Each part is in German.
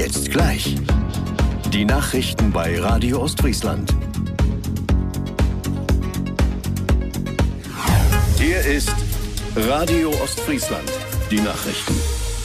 Jetzt gleich. Die Nachrichten bei Radio Ostfriesland. Hier ist Radio Ostfriesland. Die Nachrichten.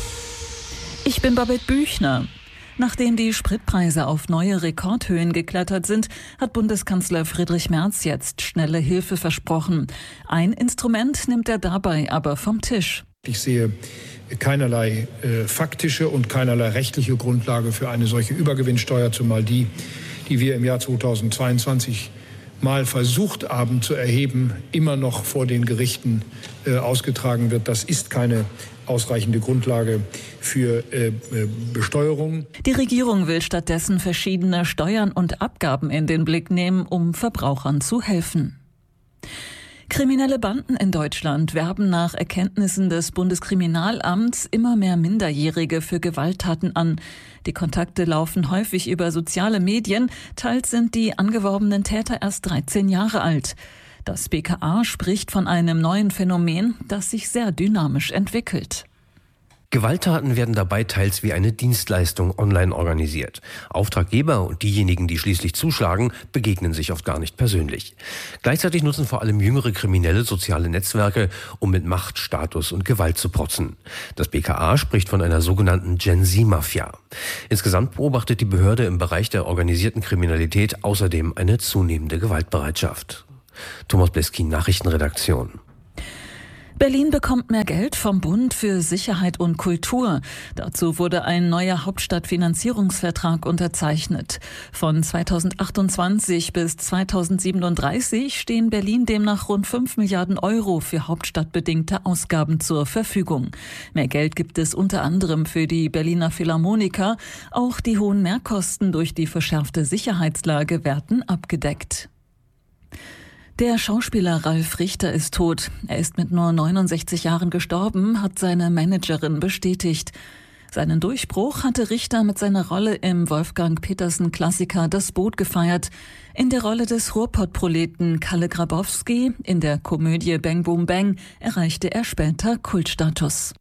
Ich bin Babette Büchner. Nachdem die Spritpreise auf neue Rekordhöhen geklettert sind, hat Bundeskanzler Friedrich Merz jetzt schnelle Hilfe versprochen. Ein Instrument nimmt er dabei aber vom Tisch. Ich sehe keinerlei faktische und keinerlei rechtliche Grundlage für eine solche Übergewinnsteuer, zumal die wir im Jahr 2022 mal versucht haben zu erheben, immer noch vor den Gerichten ausgetragen wird. Das ist keine ausreichende Grundlage für Besteuerung. Die Regierung will stattdessen verschiedene Steuern und Abgaben in den Blick nehmen, um Verbrauchern zu helfen. Kriminelle Banden in Deutschland werben nach Erkenntnissen des Bundeskriminalamts immer mehr Minderjährige für Gewalttaten an. Die Kontakte laufen häufig über soziale Medien, teils sind die angeworbenen Täter erst 13 Jahre alt. Das BKA spricht von einem neuen Phänomen, das sich sehr dynamisch entwickelt. Gewalttaten werden dabei teils wie eine Dienstleistung online organisiert. Auftraggeber und diejenigen, die schließlich zuschlagen, begegnen sich oft gar nicht persönlich. Gleichzeitig nutzen vor allem jüngere Kriminelle soziale Netzwerke, um mit Macht, Status und Gewalt zu protzen. Das BKA spricht von einer sogenannten Gen-Z-Mafia. Insgesamt beobachtet die Behörde im Bereich der organisierten Kriminalität außerdem eine zunehmende Gewaltbereitschaft. Thomas Bleskin, Nachrichtenredaktion. Berlin bekommt mehr Geld vom Bund für Sicherheit und Kultur. Dazu wurde ein neuer Hauptstadtfinanzierungsvertrag unterzeichnet. Von 2028 bis 2037 stehen Berlin demnach rund 5 Milliarden Euro für hauptstadtbedingte Ausgaben zur Verfügung. Mehr Geld gibt es unter anderem für die Berliner Philharmoniker. Auch die hohen Mehrkosten durch die verschärfte Sicherheitslage werden abgedeckt. Der Schauspieler Ralf Richter ist tot. Er ist mit nur 69 Jahren gestorben, hat seine Managerin bestätigt. Seinen Durchbruch hatte Richter mit seiner Rolle im Wolfgang Petersen-Klassiker Das Boot gefeiert. In der Rolle des Ruhrpott-Proleten Kalle Grabowski, in der Komödie Bang Boom Bang, erreichte er später Kultstatus.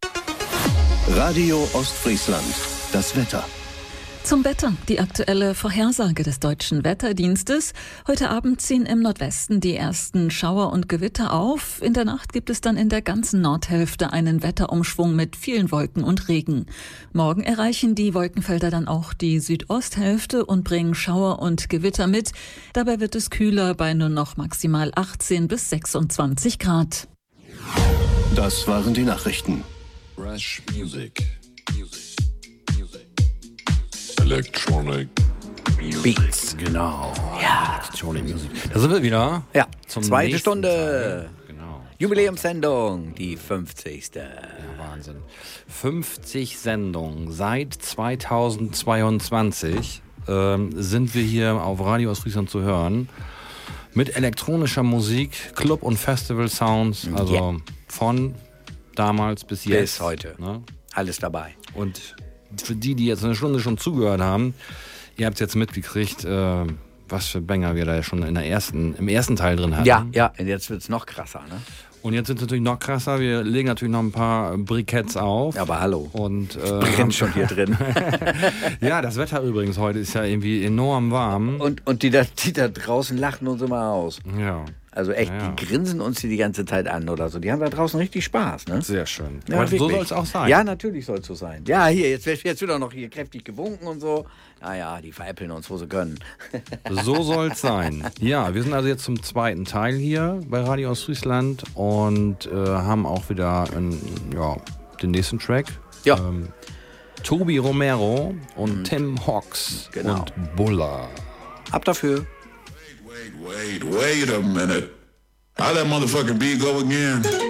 Radio Ostfriesland. Das Wetter. Zum Wetter. Die aktuelle Vorhersage des Deutschen Wetterdienstes. Heute Abend ziehen im Nordwesten die ersten Schauer und Gewitter auf. In der Nacht gibt es dann in der ganzen Nordhälfte einen Wetterumschwung mit vielen Wolken und Regen. Morgen erreichen die Wolkenfelder dann auch die Südosthälfte und bringen Schauer und Gewitter mit. Dabei wird es kühler bei nur noch maximal 18 bis 26 Grad. Das waren die Nachrichten. Fresh Music. Electronic Beats. Genau. Ja. Electronic Music. Da sind wir wieder. Ja, Zum zweite nächsten Stunde. Teil. Genau. Jubiläumssendung, die 50. Ja, Wahnsinn. 50 Sendungen. Seit 2022 sind wir hier auf Radio Ostfriesland zu hören. Mit elektronischer Musik, Club- und Festival-Sounds. Also von damals bis jetzt. Bis heute. Ne? Alles dabei. Und für die jetzt eine Stunde schon zugehört haben, ihr habt jetzt mitgekriegt, was für Banger wir da schon im ersten Teil drin hatten. Ja, und jetzt wird es noch krasser, ne? Und jetzt sind es natürlich noch krasser. Wir legen natürlich noch ein paar Briketts auf. Ja, aber hallo. Und Brennt schon hier drin. ja, das Wetter übrigens heute ist ja irgendwie enorm warm. Und die da draußen lachen uns immer aus. Ja. Also echt, Ja. die grinsen uns die ganze Zeit an oder so. Die haben da draußen richtig Spaß, ne? Sehr schön. Ja, Aber so wirklich. soll es auch sein. Ja, natürlich soll es so sein. Ja, hier, jetzt wird auch noch hier kräftig gewunken und so. Naja, die veräppeln uns, wo sie können. So soll es sein. Ja, wir sind also jetzt zum zweiten Teil hier bei Radio Ostfriesland und haben auch wieder den nächsten Track. Ja. Tobi Romero und Tim Hawks Genau. und Bulla. Ab dafür. Wait a minute. How that motherfucking beat go again?